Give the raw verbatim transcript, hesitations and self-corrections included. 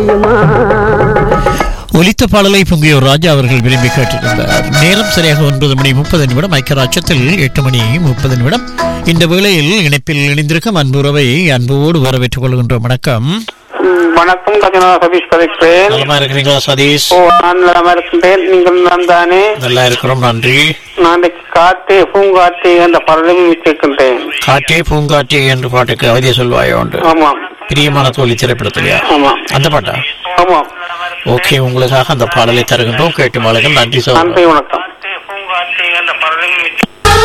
ஒலித்த பாடலை பொங்கியோர் ராஜா அவர்கள் விரும்பி கேட்டிருந்தார். நேரம் சரியாக ஒன்பது மணி முப்பது நிமிடம். ஐக்கியராட்சத்தில் எட்டு மணி முப்பது நிமிடம். இந்த வேளையில் இணைப்பில் இணைந்திருக்கும் அன்புறவை அன்போடு வரவேற்றுக் கொள்கின்றோம். வணக்கம். வணக்கம். சதீஷ் கதைக்கிறேன். நலமா இருக்கிறீங்களா சதீஷ்? ஓ, நான் நலமா இருக்கின்றேன். நீங்கள் நான் தானே? நல்லா இருக்கிறோம், நன்றி. நான் காட்டே பூங்காட்டே என்ற பாடலும் வச்சிருக்கின்றேன். காட்டே பூங்காட்டே என்று பாட்டுக்கு அவதியை சொல்வாயோ உண்டு. ஆமாம். பிரியமான தோழி திரைப்படத்திலையா? ஆமாம். அந்த பாட்டா? ஆமாம். ஓகே, உங்களுக்காக அந்த பாடலை தருகின்றோம். கேட்டு மாளுங்கள். நன்றி சார். நன்றி, வணக்கம்.